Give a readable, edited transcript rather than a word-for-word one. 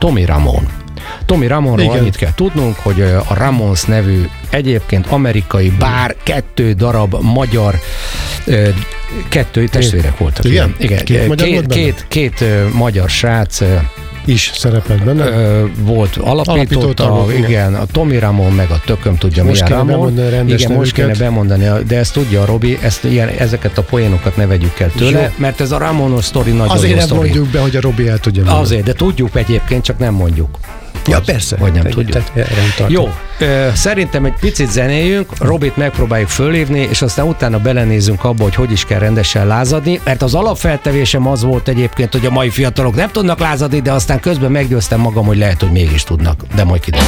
Tommy Ramone. Tommy Ramonról annyit kell tudnunk, hogy a Ramones nevű egyébként amerikai, bár 2 darab magyar, 2 testvérek voltak. Igen? Két magyar srác is szerepelt benne. Volt alapítóta, igen, a Tommy Ramone meg a tököm tudja most milyen Ramone. Igen, most kéne bemondani, de ezt tudja a Robi, ezeket a poénokat ne vegyük el tőle, jó. Mert ez a Ramonos sztori nagyon azért jó sztori. Azért mondjuk be, hogy a Robi el tudja mondani. Azért, de tudjuk egyébként, csak nem mondjuk. Ja, persze. Vagy nem tudjuk. Jó, szerintem egy picit zenéljünk, Robit megpróbáljuk fölhívni, és aztán utána belenézünk abba, hogy is kell rendesen lázadni, mert az alapfeltevésem az volt egyébként, hogy a mai fiatalok nem tudnak lázadni, de aztán közben meggyőztem magam, hogy lehet, hogy mégis tudnak, de majd kiderül.